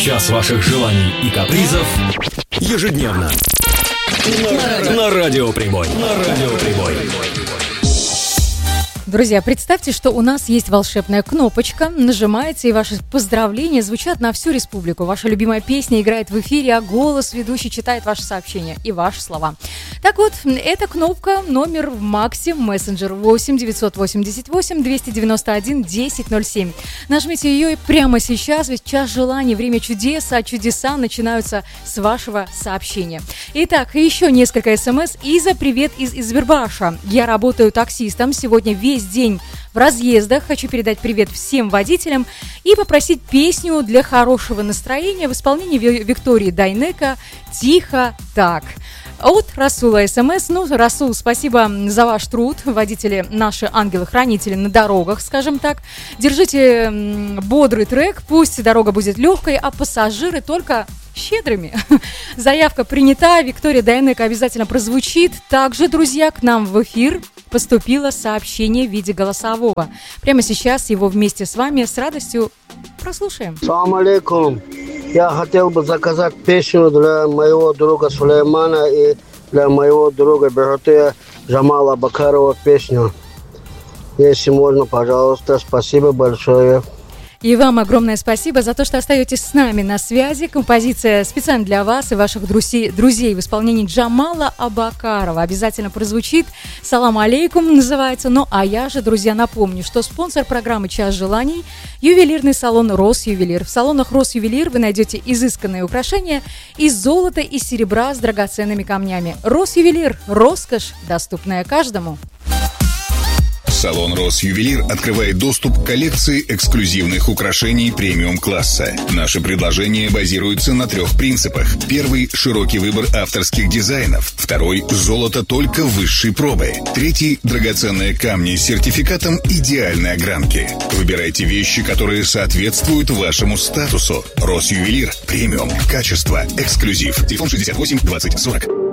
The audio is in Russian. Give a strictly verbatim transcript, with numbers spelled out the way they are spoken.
Час ваших желаний и капризов ежедневно на, на Радио Прибой. На Радио Прибой. Друзья, представьте, что у нас есть волшебная кнопочка, нажимаете, и ваши поздравления звучат на всю республику. Ваша любимая песня играет в эфире, а голос ведущий читает ваши сообщения и ваши слова. Так вот, эта кнопка номер в Максе мессенджер восемь девятьсот восемьдесят восемь двести девяносто один десять ноль семь. Нажмите ее прямо сейчас, ведь час желаний, время чудес, а чудеса начинаются с вашего сообщения. Итак, еще несколько смс. Иза, привет из Избербаша. Я работаю таксистом, сегодня весь день в разъездах. Хочу передать привет всем водителям и попросить песню для хорошего настроения в исполнении Виктории Дайнеко «Тихо так». От Расула СМС. Ну, Расул, спасибо за ваш труд. Водители наши ангелы-хранители на дорогах, скажем так. Держите бодрый трек, пусть дорога будет легкой, а пассажиры только щедрыми. Заявка принята, Виктория Дайнеко обязательно прозвучит. Также, друзья, к нам в эфир поступило сообщение в виде голосового. Прямо сейчас его вместе с вами с радостью прослушаем. Салам алейкум. Я хотел бы заказать песню для моего друга Сулеймана и для моего друга Биротея Джамала Бакарова песню. Если можно, пожалуйста, спасибо большое. И вам огромное спасибо за то, что остаетесь с нами на связи. Композиция специально для вас и ваших друзей, друзей в исполнении Джамала Абакарова. Обязательно прозвучит. Салам алейкум называется. Ну, а я же, друзья, напомню, что спонсор программы «Час желаний» – ювелирный салон «Росювелир». В салонах «Росювелир» вы найдете изысканные украшения из золота и серебра с драгоценными камнями. «Росювелир» – роскошь, доступная каждому. Салон «Росювелир» открывает доступ к коллекции эксклюзивных украшений премиум-класса. Наши предложения базируются на трех принципах. Первый – широкий выбор авторских дизайнов. Второй – золото только высшей пробы. Третий – драгоценные камни с сертификатом идеальной огранки. Выбирайте вещи, которые соответствуют вашему статусу. «Росювелир» – премиум, качество, эксклюзив. Телефон шестьдесят восемь двадцать сорок.